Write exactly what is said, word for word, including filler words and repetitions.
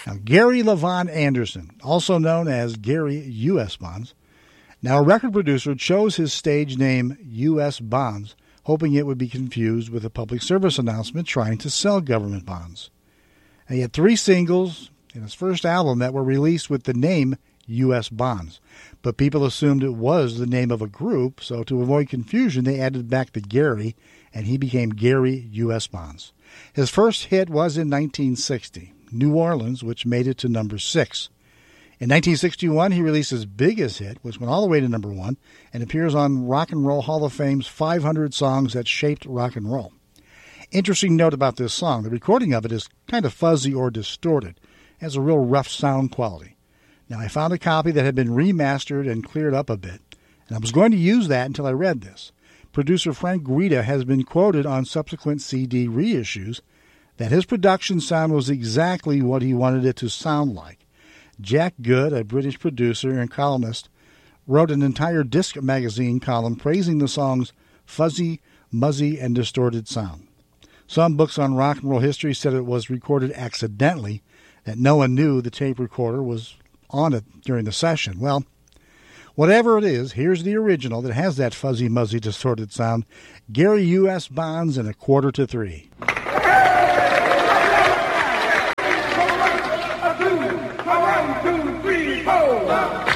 Now, Gary LaVon Anderson, also known as Gary U S. Bonds, now a record producer, chose his stage name U S. Bonds, hoping it would be confused with a public service announcement trying to sell government bonds. And he had three singles in his first album that were released with the name U S. Bonds, but people assumed it was the name of a group, so to avoid confusion, they added back the Gary, and he became Gary U S. Bonds. His first hit was in nineteen sixty, New Orleans, which made it to number six. In nineteen sixty-one, he released his biggest hit, which went all the way to number one, and appears on Rock and Roll Hall of Fame's five hundred Songs That Shaped Rock and Roll. Interesting note about this song, the recording of it is kind of fuzzy or distorted. It has a real rough sound quality. Now, I found a copy that had been remastered and cleared up a bit, and I was going to use that until I read this. Producer Frank Guida has been quoted on subsequent C D reissues that his production sound was exactly what he wanted it to sound like. Jack Good, a British producer and columnist, wrote an entire Disc magazine column praising the song's fuzzy, muzzy, and distorted sound. Some books on rock and roll history said it was recorded accidentally, that no one knew the tape recorder was on it during the session. Well, whatever it is, here's the original that has that fuzzy, muzzy, distorted sound. Gary U S. Bonds in a quarter to three. One, two, three, four.